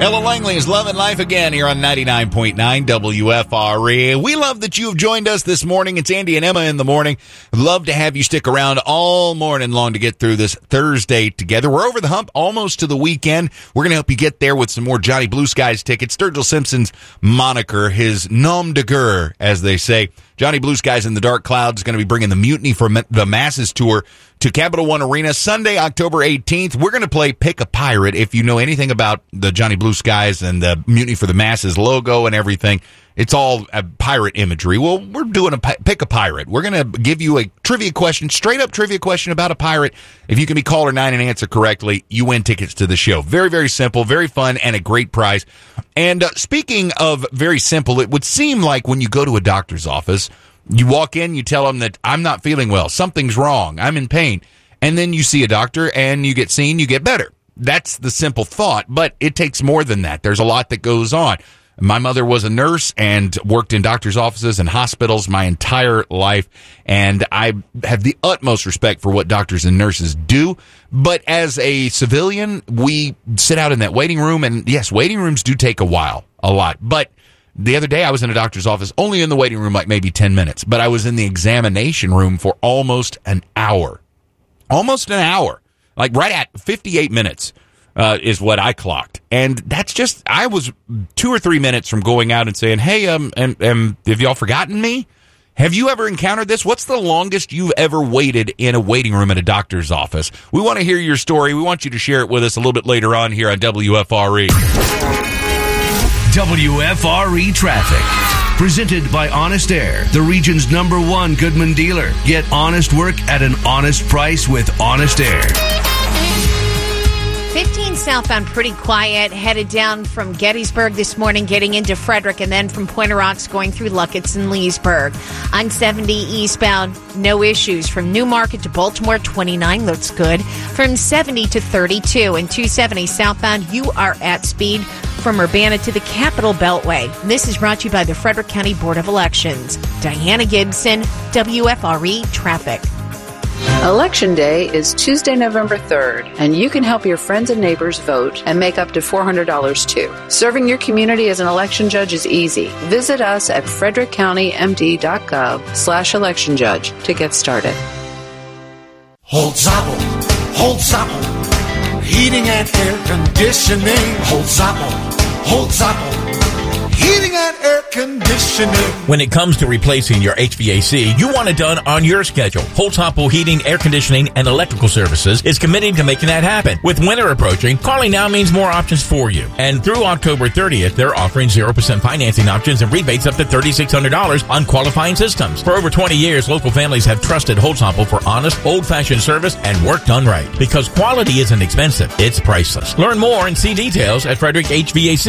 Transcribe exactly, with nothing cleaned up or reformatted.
Ella Langley is loving life again here on ninety-nine point nine W F R E. We love that you have joined us this morning. It's Andy and Emma in the morning. Love to have you stick around all morning long to get through this Thursday together. We're over the hump, almost to the weekend. We're going to help you get there with some more Johnny Blue Skies tickets. Sturgill Simpson's moniker, his nom de guerre, as they say. Johnny Blue Skies in the Dark Clouds is going to be bringing the Mutiny for the Masses tour to Capital One Arena Sunday, October eighteenth. We're going to play Pick a Pirate. If you know anything about the Johnny Blue Skies and the Mutiny for the Masses logo and everything, it's all a pirate imagery. Well, we're doing a Pick a Pirate. We're going to give you a trivia question, straight up trivia question about a pirate. If you can be caller nine and answer correctly, you win tickets to the show. Very, very simple, very fun, and a great prize. And uh, speaking of very simple, it would seem like when you go to a doctor's office, you walk in, you tell them that I'm not feeling well, something's wrong, I'm in pain, and then you see a doctor and you get seen, you get better. That's the simple thought, but it takes more than that. There's a lot that goes on. My mother was a nurse and worked in doctor's offices and hospitals my entire life, and I have the utmost respect for what doctors and nurses do. But as a civilian, we sit out in that waiting room, and yes, waiting rooms do take a while, a lot. But the other day I was in a doctor's office, only in the waiting room like maybe ten minutes, but I was in the examination room for almost an hour. Almost an hour. Like right at fifty-eight minutes. Uh, is what I clocked. And that's just, I was two or three minutes from going out and saying, hey, um, um, um, have y'all forgotten me? Have you ever encountered this? What's the longest you've ever waited in a waiting room at a doctor's office? We want to hear your story. We want you to share it with us a little bit later on here on W F R E. W F R E Traffic. Presented by Honest Air, the region's number one Goodman dealer. Get honest work at an honest price with Honest Air. fifteen southbound, pretty quiet, headed down from Gettysburg this morning, getting into Frederick, and then from Pointe aux Rocks going through Luckett's and Leesburg. On seventy eastbound, no issues. From Newmarket to Baltimore, twenty-nine looks good. From seventy to thirty-two. And two seventy southbound, you are at speed from Urbana to the Capitol Beltway. This is brought to you by the Frederick County Board of Elections. Diana Gibson, W F R E Traffic. Election Day is Tuesday, November third, and you can help your friends and neighbors vote and make up to four hundred dollars too. Serving your community as an election judge is easy. Visit us at frederick county m d dot gov slash election judge to get started. Holzapfel, Holzapfel, heating and air conditioning. Holzapfel, Holzapfel, heating and air conditioning. When it comes to replacing your H V A C, you want it done on your schedule. Holtzapfel Heating, Air Conditioning, and Electrical Services is committed to making that happen. With winter approaching, calling now means more options for you. And through October thirtieth, they're offering zero percent financing options and rebates up to three thousand six hundred dollars on qualifying systems. For over twenty years, local families have trusted Holtzapfel for honest, old-fashioned service and work done right. Because quality isn't expensive, it's priceless. Learn more and see details at Frederick H V A C